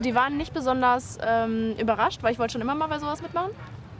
Die waren nicht besonders überrascht, weil ich wollte schon immer mal bei sowas mitmachen.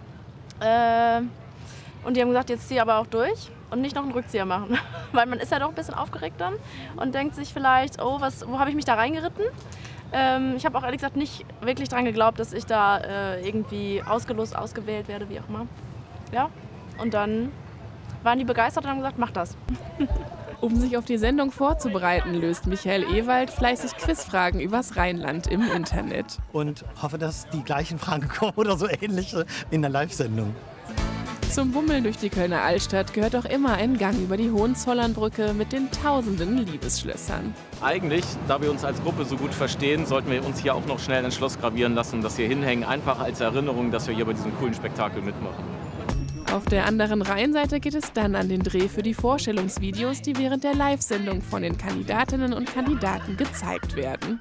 Und die haben gesagt, jetzt zieh aber auch durch und nicht noch einen Rückzieher machen. Weil man ist ja doch ein bisschen aufgeregt dann und denkt sich vielleicht, oh, wo habe ich mich da reingeritten? Ich habe auch ehrlich gesagt nicht wirklich dran geglaubt, dass ich da irgendwie ausgelost, ausgewählt werde, wie auch immer. Ja, und dann waren die begeistert und haben gesagt, mach das. Um sich auf die Sendung vorzubereiten, löst Michael Ewald fleißig Quizfragen übers Rheinland im Internet. Und hoffe, dass die gleichen Fragen kommen oder so ähnliche in der Live-Sendung. Zum Bummeln durch die Kölner Altstadt gehört auch immer ein Gang über die Hohenzollernbrücke mit den tausenden Liebesschlössern. Eigentlich, da wir uns als Gruppe so gut verstehen, sollten wir uns hier auch noch schnell ein Schloss gravieren lassen, das hier hinhängen, einfach als Erinnerung, dass wir hier bei diesem coolen Spektakel mitmachen. Auf der anderen Rheinseite geht es dann an den Dreh für die Vorstellungsvideos, die während der Live-Sendung von den Kandidatinnen und Kandidaten gezeigt werden.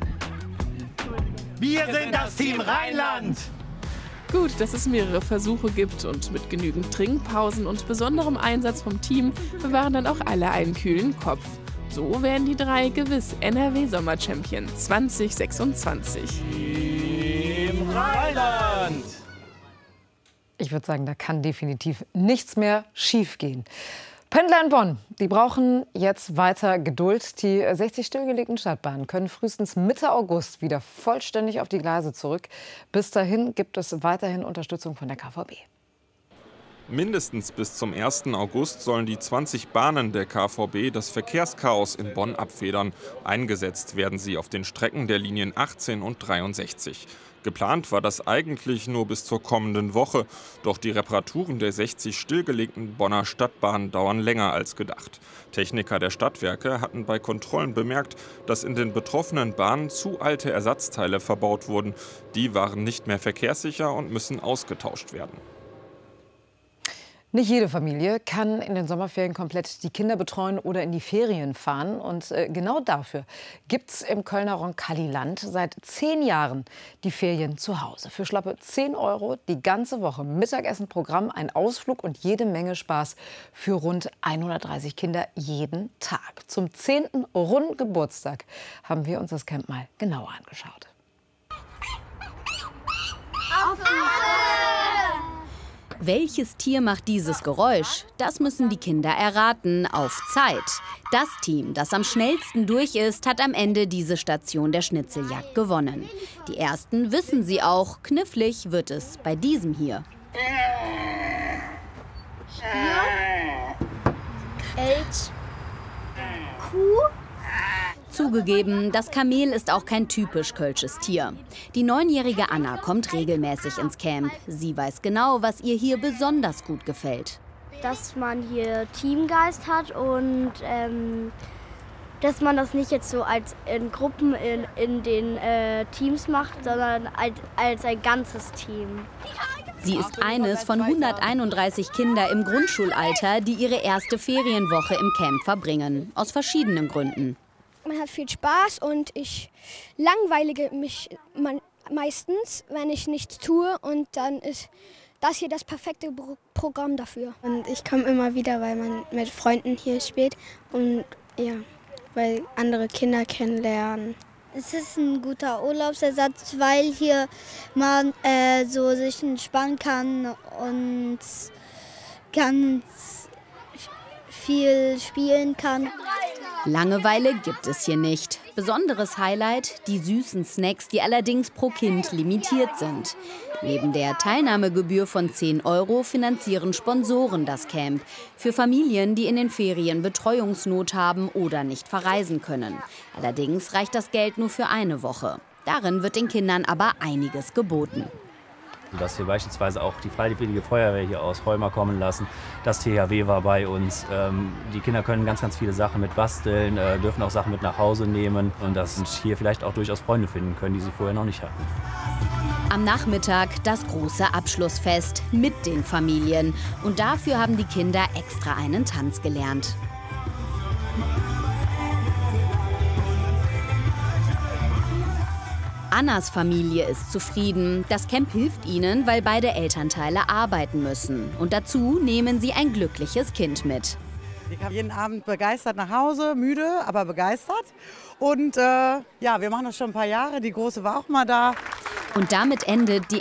Wir sind das Team Rheinland! Gut, dass es mehrere Versuche gibt und mit genügend Trinkpausen und besonderem Einsatz vom Team bewahren dann auch alle einen kühlen Kopf. So werden die drei gewiss NRW-Sommer-Champion 2026. Team Rheinland! Ich würde sagen, da kann definitiv nichts mehr schiefgehen. Pendler in Bonn, die brauchen jetzt weiter Geduld. Die 60 stillgelegten Stadtbahnen können frühestens Mitte August wieder vollständig auf die Gleise zurück. Bis dahin gibt es weiterhin Unterstützung von der KVB. Mindestens bis zum 1. August sollen die 20 Bahnen der KVB das Verkehrschaos in Bonn abfedern. Eingesetzt werden sie auf den Strecken der Linien 18 und 63. Geplant war das eigentlich nur bis zur kommenden Woche. Doch die Reparaturen der 60 stillgelegten Bonner Stadtbahnen dauern länger als gedacht. Techniker der Stadtwerke hatten bei Kontrollen bemerkt, dass in den betroffenen Bahnen zu alte Ersatzteile verbaut wurden. Die waren nicht mehr verkehrssicher und müssen ausgetauscht werden. Nicht jede Familie kann in den Sommerferien komplett die Kinder betreuen oder in die Ferien fahren. Und genau dafür gibt es im Kölner Roncalli-Land seit 10 Jahren die Ferien zu Hause. Für schlappe 10 € die ganze Woche Mittagessen, Programm, ein Ausflug und jede Menge Spaß für rund 130 Kinder jeden Tag. Zum 10. runden Geburtstag haben wir uns das Camp mal genauer angeschaut. Auf Welches Tier macht dieses Geräusch? Das müssen die Kinder erraten, auf Zeit. Das Team, das am schnellsten durch ist, hat am Ende diese Station der Schnitzeljagd gewonnen. Die Ersten wissen sie auch, knifflig wird es bei diesem hier. Elch, Kuh. Zugegeben, das Kamel ist auch kein typisch kölsches Tier. Die 9-jährige Anna kommt regelmäßig ins Camp. Sie weiß genau, was ihr hier besonders gut gefällt. Dass man hier Teamgeist hat und dass man das nicht jetzt so als in Gruppen in den Teams macht, sondern als ein ganzes Team. Sie ist eines von 131 Kindern im Grundschulalter, die ihre erste Ferienwoche im Camp verbringen. Aus verschiedenen Gründen. Man hat viel Spaß und ich langweilige mich meistens, wenn ich nichts tue. Und dann ist das hier das perfekte Programm dafür. Und ich komme immer wieder, weil man mit Freunden hier spielt und ja, weil andere Kinder kennenlernen. Es ist ein guter Urlaubsersatz, weil hier man so sich entspannen kann und ganz viel spielen kann. Langeweile gibt es hier nicht. Besonderes Highlight, die süßen Snacks, die allerdings pro Kind limitiert sind. Neben der Teilnahmegebühr von 10 € finanzieren Sponsoren das Camp. Für Familien, die in den Ferien Betreuungsnot haben oder nicht verreisen können. Allerdings reicht das Geld nur für eine Woche. Darin wird den Kindern aber einiges geboten. Dass wir beispielsweise auch die Freiwillige Feuerwehr hier aus Heuma kommen lassen. Das THW war bei uns. Die Kinder können ganz, ganz viele Sachen mit basteln, dürfen auch Sachen mit nach Hause nehmen und dass hier vielleicht auch durchaus Freunde finden können, die sie vorher noch nicht hatten. Am Nachmittag das große Abschlussfest mit den Familien. Und dafür haben die Kinder extra einen Tanz gelernt. Annas Familie ist zufrieden. Das Camp hilft ihnen, weil beide Elternteile arbeiten müssen. Und dazu nehmen sie ein glückliches Kind mit. Ich komme jeden Abend begeistert nach Hause, müde, aber begeistert. Und ja, wir machen das schon ein paar Jahre. Die Große war auch mal da. Und damit endet die